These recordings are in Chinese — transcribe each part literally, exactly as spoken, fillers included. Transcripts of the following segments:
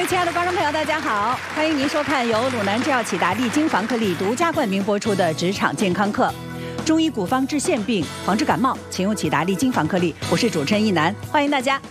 亲爱的观众朋友，大家好，欢迎您收看由鲁南制药启达利金防克力独家冠名播出的职场健康课。中医古方治腺病，防治感冒，请用启达利金防克力。我是主持人一楠，欢迎大家。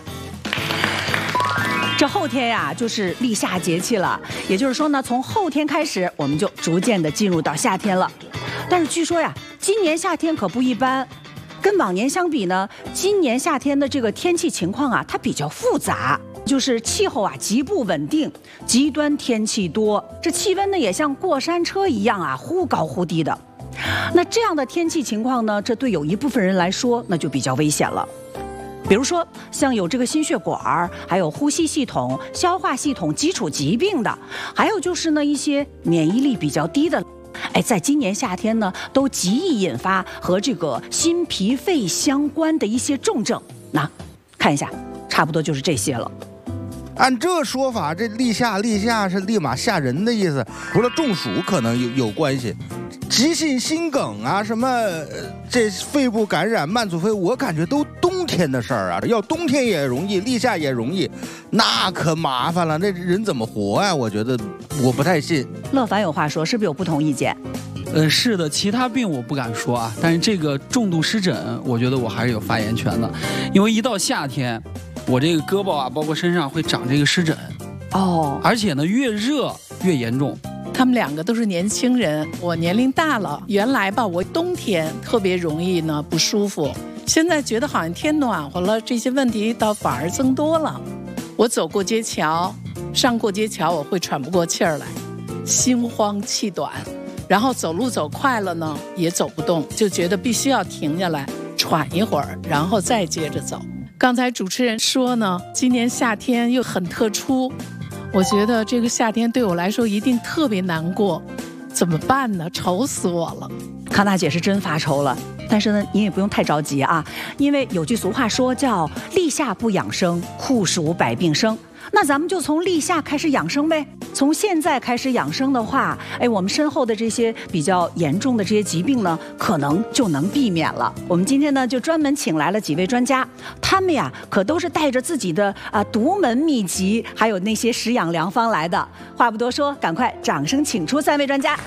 这后天呀、啊，就是立夏节气了，也就是说呢，从后天开始，我们就逐渐的进入到夏天了。但是据说呀，今年夏天可不一般。跟往年相比呢，今年夏天的这个天气情况啊，它比较复杂，就是气候啊极不稳定，极端天气多，这气温呢也像过山车一样啊，忽高忽低的。那这样的天气情况呢，这对有一部分人来说，那就比较危险了。比如说，像有这个心血管、还有呼吸系统、消化系统基础疾病的，还有就是呢一些免疫力比较低的。哎，在今年夏天呢，都极易引发和这个心脾肺相关的一些重症。那看一下，差不多就是这些了。 按这说法，这立夏立夏是立马吓人的意思，除了中暑可能有有关系，急性心梗啊，什么、呃、这肺部感染、慢阻肺，我感觉都冬天的事儿啊。要冬天也容易，立夏也容易，那可麻烦了，那人怎么活呀、啊？我觉得我不太信。 乐凡有话说，是不是有不同意见？ 呃，是的，其他病我不敢说啊，但是这个重度湿疹，我觉得我还是有发言权的，因为一到夏天，我这个胳膊啊，包括身上会长这个湿疹， 哦， 而且呢，越热越严重。 他们两个都是年轻人，我年龄大了，原来吧，我冬天特别容易呢不舒服，现在觉得好像天暖和了，这些问题倒反而增多了。我走过街桥，上过街桥，我会喘不过气儿来，心慌气短，然后走路走快了呢，也走不动，就觉得必须要停下来喘一会儿，然后再接着走。刚才主持人说呢，今年夏天又很特殊，我觉得这个夏天对我来说一定特别难过，怎么办呢？愁死我了。 康大姐是真发愁了，但是呢，您也不用太着急啊，因为有句俗话说叫“立夏不养生，酷暑百病生”。那咱们就从立夏开始养生呗。从现在开始养生的话，哎，我们身后的这些比较严重的这些疾病呢，可能就能避免了。我们今天呢，就专门请来了几位专家，他们呀，可都是带着自己的啊独门秘籍，还有那些食养良方来的。话不多说，赶快掌声请出三位专家。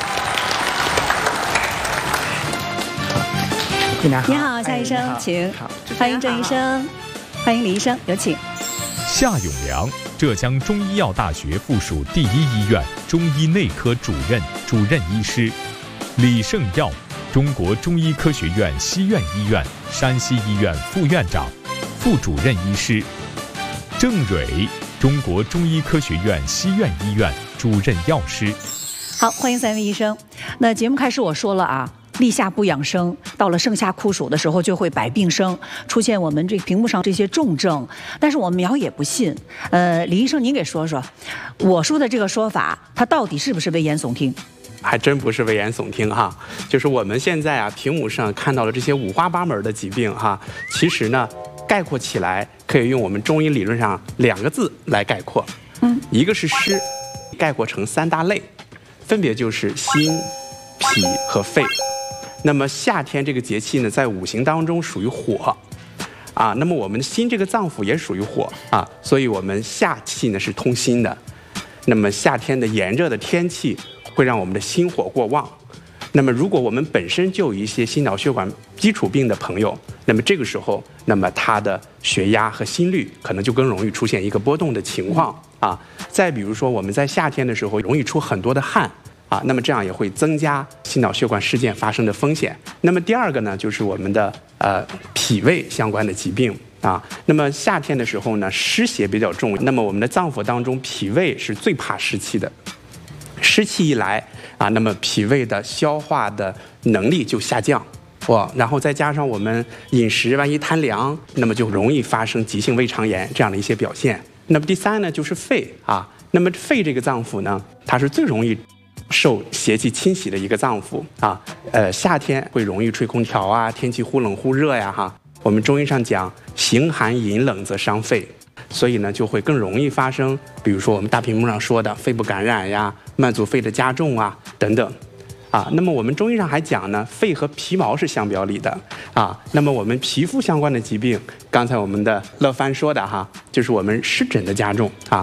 你好， 你好，夏医生， 哎、 请。 好， 欢迎郑医生，欢迎李医生，有请。 夏永良，浙江中医药大学附属第一医院中医内科主任、主任医师；李胜耀，中国中医科学院西苑医院、山西医院副院长、副主任医师；郑蕊，中国中医科学院西苑医院主任药师。 好，欢迎三位医生。那节目开始我说了啊。立夏不养生，到了盛夏酷暑的时候就会百病生，出现我们这屏幕上这些重症。但是我们苗也不信。呃，李医生您给说说，我说的这个说法，它到底是不是危言耸听？ 还真不是危言耸听哈，就是我们现在啊屏幕上看到了这些五花八门的疾病哈，其实呢概括起来可以用我们中医理论上两个字来概括，嗯，一个是湿，概括成三大类，分别就是心、脾和肺。那么夏天这个节气呢，在五行当中属于火，啊，那么我们的心这个脏腑也属于火啊，所以我们夏气呢是通心的。那么夏天的炎热的天气会让我们的心火过旺。那么如果我们本身就有一些心脑血管基础病的朋友，那么这个时候，那么他的血压和心率可能就更容易出现一个波动的情况啊。再比如说我们在夏天的时候容易出很多的汗。啊，那么这样也会增加心脑血管事件发生的风险。那么第二个呢，就是我们的呃脾胃相关的疾病啊。那么夏天的时候呢，湿邪比较重，那么我们的脏腑当中，脾胃是最怕湿气的。湿气一来啊，那么脾胃的消化的能力就下降，哇，然后再加上我们饮食万一贪凉，那么就容易发生急性胃肠炎这样的一些表现。那么第三呢，就是肺啊。那么肺这个脏腑呢，它是最容易受邪气侵袭的一个脏腑啊，呃，夏天会容易吹空调啊，天气忽冷忽热呀，哈。我们中医上讲，形寒饮冷则伤肺，所以呢，就会更容易发生，比如说我们大屏幕上说的肺部感染呀、慢阻肺的加重啊等等，啊。那么我们中医上还讲呢，肺和皮毛是相表里的啊。那么我们皮肤相关的疾病，刚才我们的乐帆说的哈，就是我们湿疹的加重啊。其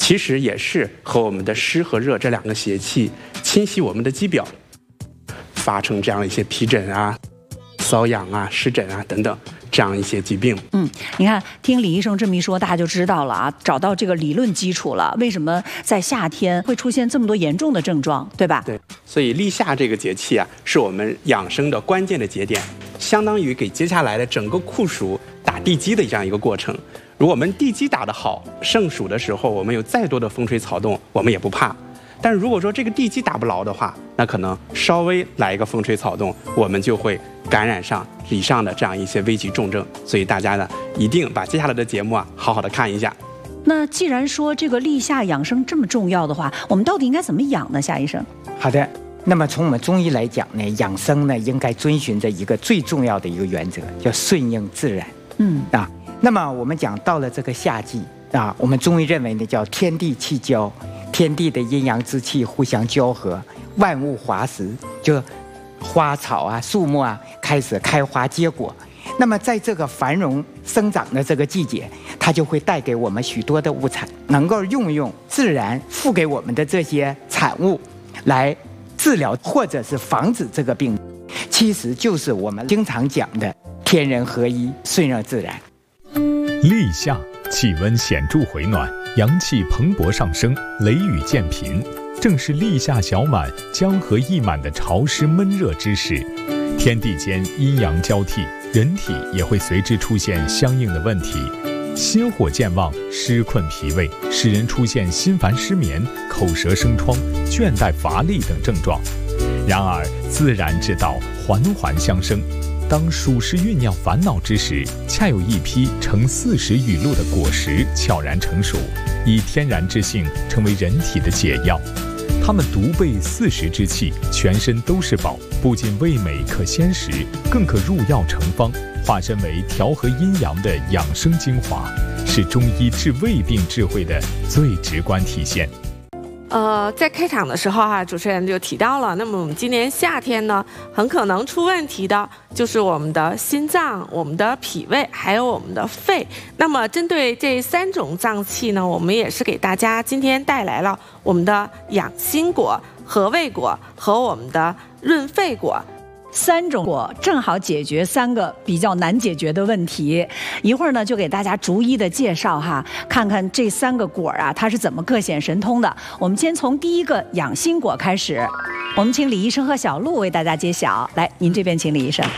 其实也是和我们的湿和热这两个邪气侵袭我们的肌表，发生这样一些皮疹啊、瘙痒啊、湿疹啊等等这样一些疾病。 嗯，你看，听李医生这么一说，大家就知道了啊，找到这个理论基础了。为什么在夏天会出现这么多严重的症状，对吧？ 对，所以立夏这个节气啊，是我们养生的关键的节点，相当于给接下来的整个酷暑打地基的这样一个过程。如果我们地基打得好，盛暑的时候我们有再多的风吹草动，我们也不怕。但是如果说这个地基打不牢的话，那可能稍微来一个风吹草动，我们就会感染上以上的这样一些危急重症。所以大家呢，一定把接下来的节目啊，好好的看一下。 那既然说这个立夏养生这么重要的话，我们到底应该怎么养呢？夏医生？ 好的，那么从我们中医来讲呢，养生呢应该遵循着一个最重要的一个原则，叫顺应自然。 嗯啊，那么我们讲到了这个夏季啊，我们中医认为呢叫天地气交。天地的阴阳之气互相交合，万物华实，就花草啊、树木啊开始开花结果。那么在这个繁荣生长的这个季节，它就会带给我们许多的物产，能够运用自然赋给我们的这些产物来治疗或者是防止这个病，其实就是我们经常讲的天人合一，顺应自然。 立夏气温显著回暖，阳气蓬勃上升，雷雨渐频，正是立夏小满江河溢满的潮湿闷热之时。天地间阴阳交替，人体也会随之出现相应的问题。心火渐旺，湿困脾胃，使人出现心烦失眠、口舌生疮、倦怠乏力等症状。然而自然之道环环相生，当属实酝酿烦恼之时，恰有一批呈四时雨露的果实悄然成熟，以天然之性成为人体的解药。它们独备四时之气，全身都是宝，不仅味美可鲜食，更可入药成方，化身为调和阴阳的养生精华，是中医治胃病智慧的最直观体现。 呃，在开场的时候哈、啊，主持人就提到了，那么我们今年夏天呢，很可能出问题的就是我们的心脏、我们的脾胃，还有我们的肺。那么针对这三种脏器呢，我们也是给大家今天带来了我们的养心果、和胃果和我们的润肺果。 三种果正好解决三个比较难解决的问题。一会儿呢，就给大家逐一的介绍哈，看看这三个果啊，它是怎么各显神通的。我们先从第一个养心果开始，我们请李医生和小鹿为大家揭晓。来，您这边请李医生。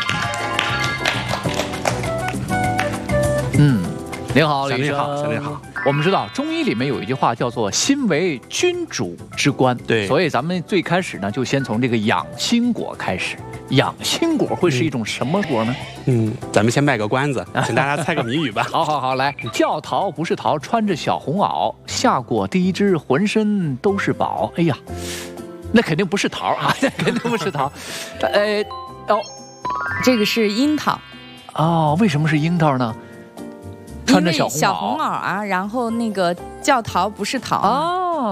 嗯，您好，李医生。 小李好，小李好。 我们知道中医里面有一句话叫做“心为君主之官”， 对， 所以咱们最开始呢，就先从这个养心果开始。养心果会是一种什么果呢？ 嗯，咱们先卖个关子，请大家猜个谜语吧。 好好好，来，叫桃不是桃，穿着小红袄，下果第一枝，浑身都是宝。哎呀，那肯定不是桃啊，那肯定不是桃。呃，哦， 这个是樱桃。 哦，为什么是樱桃呢？穿着小红袄， 小红袄啊，然后那个叫桃不是桃。 哦